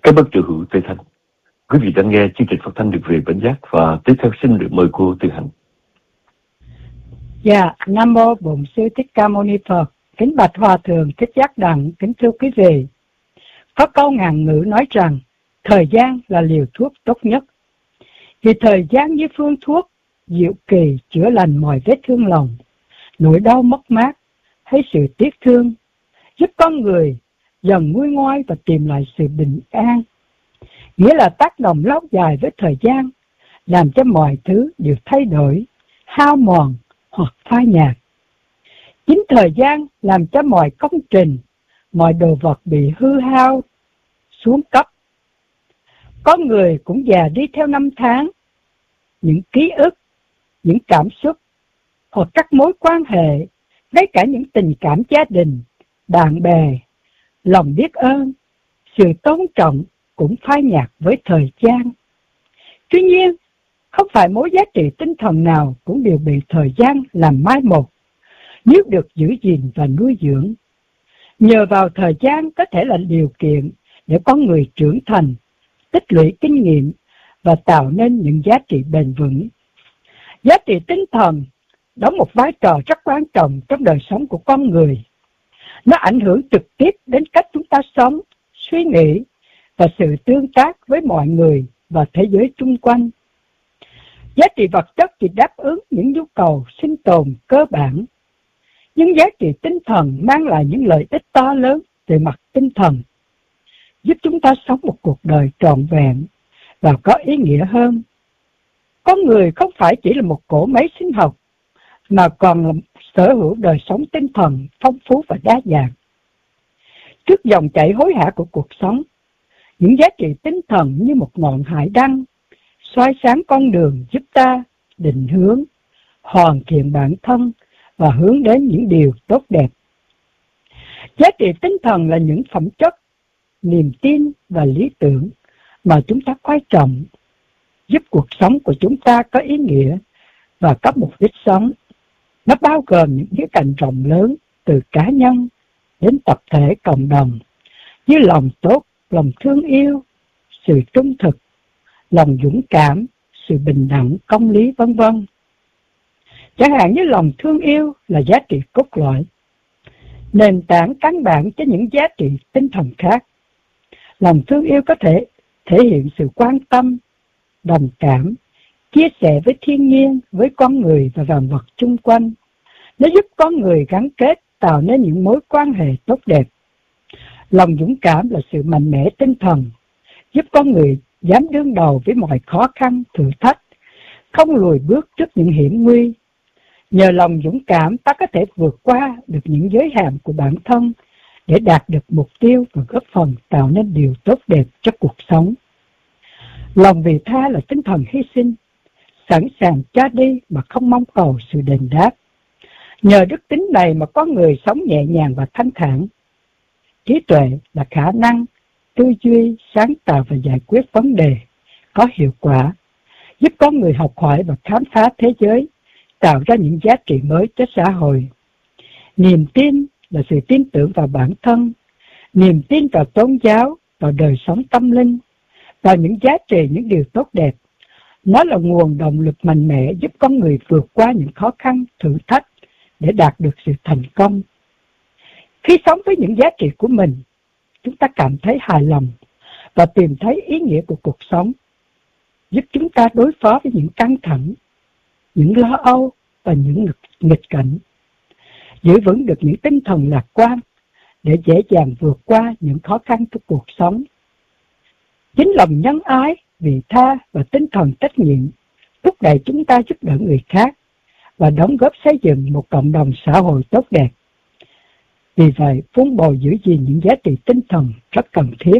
Các bậc triệu hữu Tây Thanh, quý vị đang nghe chương trình phát thanh được về Bến Giác và tiếp theo xin được mời cô Tư Hạnh. Dạ, Nam Mô Bổn Sư Thích Ca Mâu Ni Phật. Kính bạch Hòa Thượng Thích Giác Đặng. Kính thưa quý vị, có câu ngạn ngữ nói rằng thời gian là liều thuốc tốt nhất. Vì thời gian như phương thuốc diệu kỳ chữa lành mọi vết thương lòng, nỗi đau mất mát hay sự tiếc thương, giúp con người dần nguôi ngoai và tìm lại sự bình an. Nghĩa là tác động lâu dài với thời gian, làm cho mọi thứ đều thay đổi, hao mòn hoặc phai nhạt. Chính thời gian làm cho mọi công trình, mọi đồ vật bị hư hao, xuống cấp. Con người cũng già đi theo năm tháng, những ký ức, những cảm xúc hoặc các mối quan hệ, ngay cả những tình cảm gia đình, bạn bè, lòng biết ơn, sự tôn trọng cũng phai nhạt với thời gian. Tuy nhiên, không phải mối giá trị tinh thần nào cũng đều bị thời gian làm mai một, nếu được giữ gìn và nuôi dưỡng. Nhờ vào thời gian có thể là điều kiện để con người trưởng thành, tích lũy kinh nghiệm và tạo nên những giá trị bền vững. Giá trị tinh thần đóng một vai trò rất quan trọng trong đời sống của con người. Nó ảnh hưởng trực tiếp đến cách chúng ta sống, suy nghĩ và sự tương tác với mọi người và thế giới xung quanh. Giá trị vật chất chỉ đáp ứng những nhu cầu sinh tồn cơ bản, nhưng giá trị tinh thần mang lại những lợi ích to lớn về mặt tinh thần, giúp chúng ta sống một cuộc đời trọn vẹn và có ý nghĩa hơn. Con người không phải chỉ là một cỗ máy sinh học, mà còn sở hữu đời sống tinh thần phong phú và đa dạng. Trước dòng chảy hối hả của cuộc sống, những giá trị tinh thần như một ngọn hải đăng, soi sáng con đường giúp ta định hướng, hoàn thiện bản thân và hướng đến những điều tốt đẹp. Giá trị tinh thần là những phẩm chất, niềm tin và lý tưởng mà chúng ta quan trọng, giúp cuộc sống của chúng ta có ý nghĩa và có mục đích sống. Nó bao gồm những khía cạnh rộng lớn từ cá nhân đến tập thể cộng đồng, như lòng tốt, lòng thương yêu, sự trung thực, lòng dũng cảm, sự bình đẳng, công lý, vân vân. Chẳng hạn như lòng thương yêu là giá trị cốt lõi, nền tảng căn bản cho những giá trị tinh thần khác. Lòng thương yêu có thể thể hiện sự quan tâm, đồng cảm, chia sẻ với thiên nhiên, với con người và vạn vật xung quanh. Nó giúp con người gắn kết, tạo nên những mối quan hệ tốt đẹp. Lòng dũng cảm là sự mạnh mẽ tinh thần, giúp con người dám đương đầu với mọi khó khăn, thử thách, không lùi bước trước những hiểm nguy. Nhờ lòng dũng cảm, ta có thể vượt qua được những giới hạn của bản thân để đạt được mục tiêu và góp phần tạo nên điều tốt đẹp cho cuộc sống. Lòng vị tha là tinh thần hy sinh, sẵn sàng cho đi mà không mong cầu sự đền đáp. Nhờ đức tính này mà con người sống nhẹ nhàng và thanh thản. Trí tuệ là khả năng tư duy, sáng tạo và giải quyết vấn đề có hiệu quả, giúp con người học hỏi và khám phá thế giới, tạo ra những giá trị mới cho xã hội. Niềm tin là sự tin tưởng vào bản thân, niềm tin vào tôn giáo, vào đời sống tâm linh, vào những giá trị, những điều tốt đẹp. Nó là nguồn động lực mạnh mẽ giúp con người vượt qua những khó khăn, thử thách để đạt được sự thành công. Khi sống với những giá trị của mình, chúng ta cảm thấy hài lòng và tìm thấy ý nghĩa của cuộc sống, giúp chúng ta đối phó với những căng thẳng, những lo âu và những nghịch cảnh, giữ vững được những tinh thần lạc quan để dễ dàng vượt qua những khó khăn của cuộc sống. Chính lòng nhân ái, vị tha và tinh thần trách nhiệm thúc đẩy chúng ta giúp đỡ người khác và đóng góp xây dựng một cộng đồng xã hội tốt đẹp. Vì vậy, vun bồi giữ gìn những giá trị tinh thần rất cần thiết.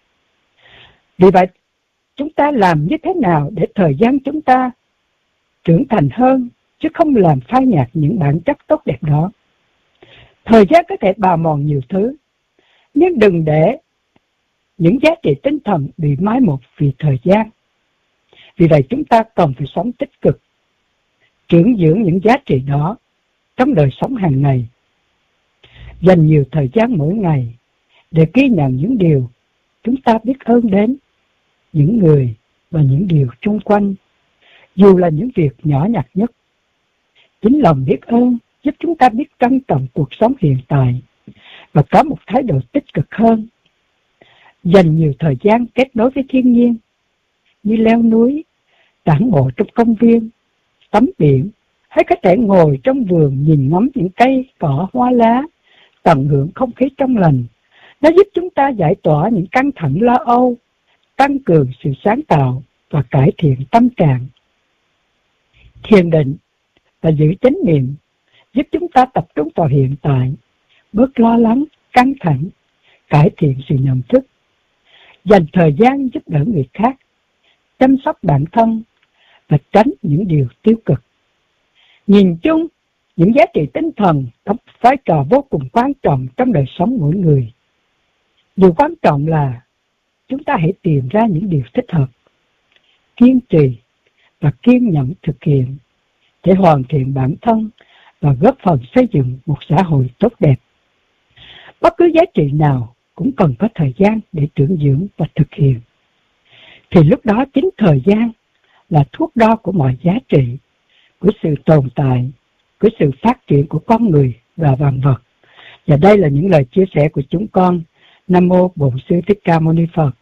Vì vậy, chúng ta làm như thế nào để thời gian chúng ta trưởng thành hơn, chứ không làm phai nhạt những bản chất tốt đẹp đó. Thời gian có thể bào mòn nhiều thứ, nhưng đừng để những giá trị tinh thần bị mai một vì thời gian. Vì vậy chúng ta cần phải sống tích cực, trưởng dưỡng những giá trị đó trong đời sống hàng ngày. Dành nhiều thời gian mỗi ngày để ghi nhận những điều chúng ta biết ơn đến những người và những điều xung quanh, dù là những việc nhỏ nhặt nhất. Chính lòng biết ơn giúp chúng ta biết trân trọng cuộc sống hiện tại và có một thái độ tích cực hơn. Dành nhiều thời gian kết nối với thiên nhiên, như leo núi, tản bộ trong công viên, tắm biển, hay có thể ngồi trong vườn nhìn ngắm những cây cỏ hoa lá, tận hưởng không khí trong lành. Nó giúp chúng ta giải tỏa những căng thẳng lo âu, tăng cường sự sáng tạo và cải thiện tâm trạng. Thiền định và giữ chánh niệm giúp chúng ta tập trung vào hiện tại, bớt lo lắng, căng thẳng, cải thiện sự nhận thức, dành thời gian giúp đỡ người khác, chăm sóc bản thân và tránh những điều tiêu cực. Nhìn chung, những giá trị tinh thần đóng vai trò vô cùng quan trọng trong đời sống mỗi người. Điều quan trọng là chúng ta hãy tìm ra những điều thích hợp, kiên trì và kiên nhẫn thực hiện để hoàn thiện bản thân và góp phần xây dựng một xã hội tốt đẹp. Bất cứ giá trị nào cũng cần có thời gian để trưởng dưỡng và thực hiện. Thì lúc đó chính thời gian là thuốc đo của mọi giá trị, của sự tồn tại, của sự phát triển của con người và vạn vật. Và đây là những lời chia sẻ của chúng con. Nam mô Bổn Sư Thích Ca Mâu Ni Phật.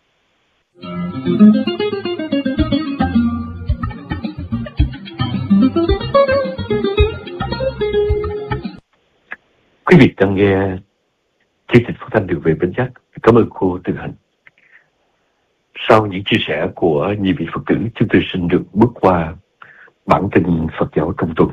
Quý vị đang nghe chương trình phát thanh Đường Về Bến Giác. Cảm ơn cô Từ Hạnh. Sau những chia sẻ của nhiều vị Phật tử, chúng tôi xin được bước qua bản tin Phật giáo trong tuần.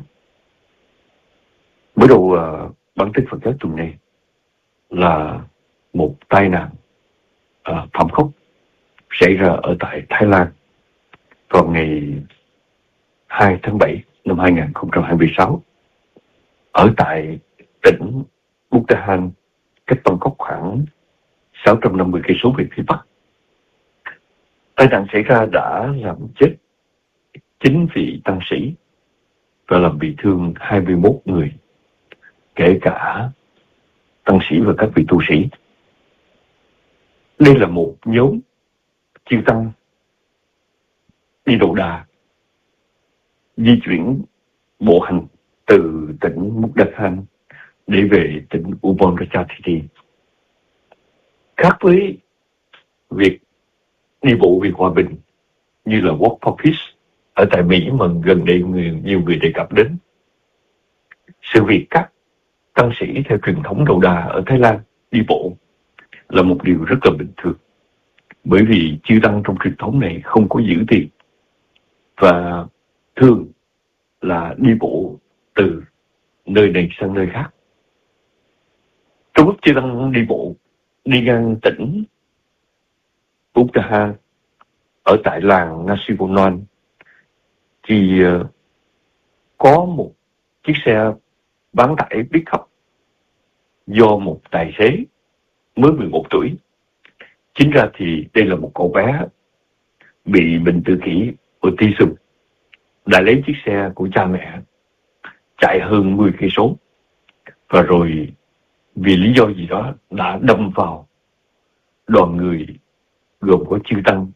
Mới đầu bản tin Phật giáo tuần này là một tai nạn thảm khốc xảy ra ở tại Thái Lan vào ngày 2 tháng 7 năm 2026 ở tại tỉnh Bhutan, cách Bangkok khoảng 650 cây số về phía bắc. Tai nạn xảy ra đã làm chết 9 vị tăng sĩ và làm bị thương 21 người, kể cả tăng sĩ và các vị tu sĩ. Đây là một nhóm chư tăng đi độ đà, di chuyển bộ hành từ tỉnh Bhutan để về tỉnh Ubon Ratchathani. Khác với việc đi bộ vì hòa bình như là Walk for Peace ở tại Mỹ mà gần đây nhiều người đề cập đến, sự việc các tăng sĩ theo truyền thống Đầu Đà ở Thái Lan đi bộ là một điều rất là bình thường, bởi vì chư tăng trong truyền thống này không có giữ tiền và thường là đi bộ từ nơi này sang nơi khác. Trong lúc chư tăng đi bộ đi ngang tỉnh Bhutan ở tại làng Nasibonan thì có một chiếc xe bán tải pick-up do một tài xế mới 11 tuổi. Chính ra thì đây là một cậu bé bị bệnh tự kỷ autism, đã lấy chiếc xe của cha mẹ chạy hơn 10 cây số và rồi vì lý do gì đó đã đâm vào đoàn người gồm có chư tăng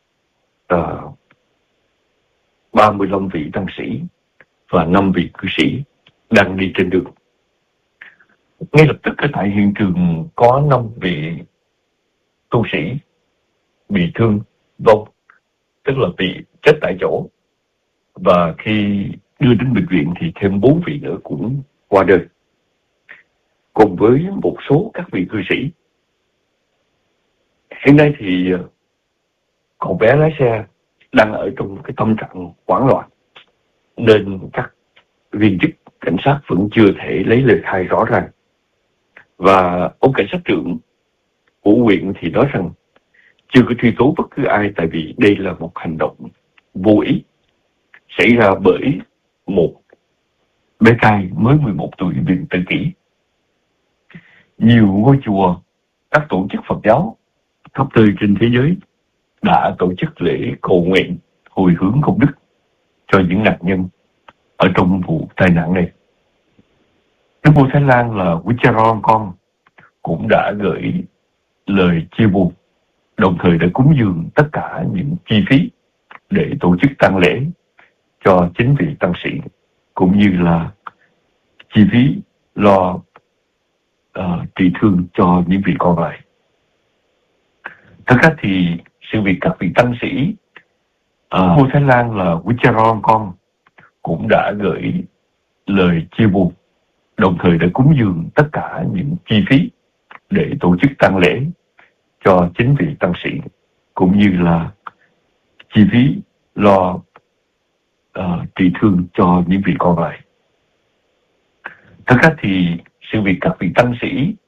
35 vị tăng sĩ và 5 vị cư sĩ đang đi trên đường. Ngay lập tức ở tại hiện trường có 5 vị tu sĩ bị thương vong, tức là bị chết tại chỗ, và khi đưa đến bệnh viện thì thêm 4 vị nữa cũng qua đời, cùng với một số các vị cư sĩ. Hiện nay thì cậu bé lái xe đang ở trong cái tâm trạng hoảng loạn, nên các viên chức cảnh sát vẫn chưa thể lấy lời khai rõ ràng. Và ông cảnh sát trưởng của huyện thì nói rằng chưa có truy tố bất cứ ai, tại vì đây là một hành động vô ý xảy ra bởi một bé trai mới 11 tuổi bị tự kỷ. Nhiều ngôi chùa, các tổ chức Phật giáo khắp nơi trên thế giới đã tổ chức lễ cầu nguyện hồi hướng công đức cho những nạn nhân ở trong vụ tai nạn này. Đức vua Thái Lan là Vajiralongkorn cũng đã gửi lời chia buồn đồng thời đã cúng dường tất cả những chi phí để tổ chức tang lễ cho chính vị tăng sĩ, cũng như là chi phí lo trị thương cho những vị còn lại. Thật ra thì sự việc các vị tăng sĩ vua Thái Lan là Vajiralongkorn cũng đã gửi lời chia buồn, đồng thời đã cúng dường tất cả những chi phí để tổ chức tang lễ cho chính vị tăng sĩ, cũng như là chi phí lo trị thương cho những vị còn lại. Thật ra thì sự việc các vị tăng sĩ